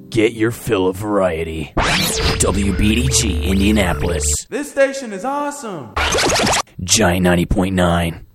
Get your fill of variety. WBDG Indianapolis. This station is awesome. Giant 90.9.